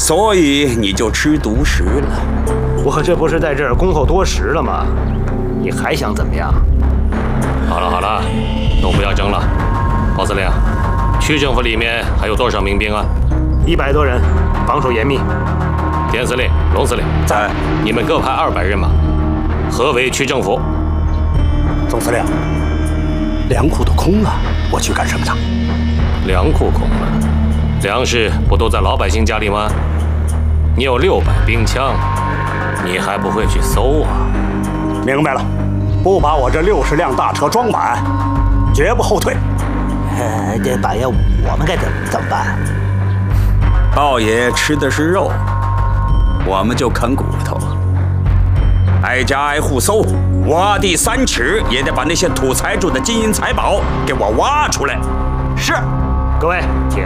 所以你就吃独食了。 我这不是在这儿恭候多时了吗？你还想怎么样？ 好了，都不要争了。包司令，区政府里面还有多少民兵啊 ？100多人，防守严密。 田司令、龙司令在， 你们各派200人马，合围区政府。 总司令，粮库都空了，我去干什么呢？ 粮库空了，粮食不都在老百姓家里吗？你有600兵枪，你还不会去搜啊？ 明白了，不把我这60辆大车装满，绝不后退。 这八爷，我们该怎么办？ 豹爷吃的是肉，我们就啃骨头。挨家挨户搜，挖地3尺也得把那些土财主的金银财宝给我挖出来。 是，各位请。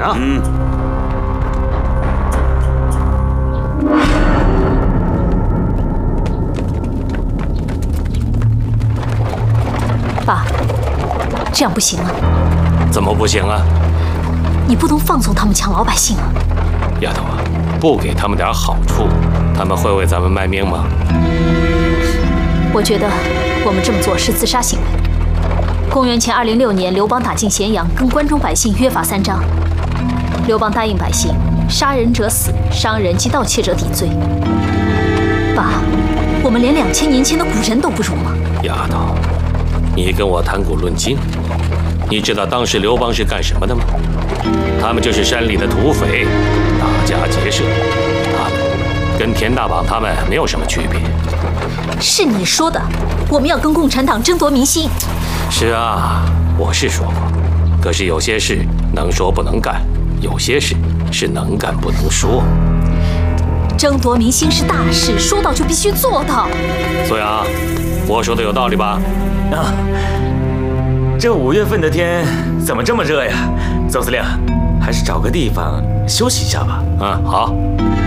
爸，这样不行啊！ 怎么不行啊？ 你不能放纵他们抢老百姓啊！ 丫头啊，不给他们点好处，他们会为咱们卖命吗？ 我觉得我们这么做是自杀行为。公元前206年，刘邦打进咸阳，跟关中百姓约法3章。刘邦答应百姓，杀人者死，伤人及盗窃者抵罪。爸，我们连2000年前的古人都不如吗？ 丫头，你跟我谈古论今，你知道当时刘邦是干什么的吗？他们就是山里的土匪，打家劫舍，他们跟田大绑他们没有什么区别。 是你说的，我们要跟共产党争夺民心。 是啊，我是说过，可是有些事能说不能干，有些事是能干不能说。 争夺民心是大事，说到就必须做到。 苏阳，我说的有道理吧？ 啊，这5月份的天怎么这么热呀？总司令，还是找个地方休息一下吧。 好。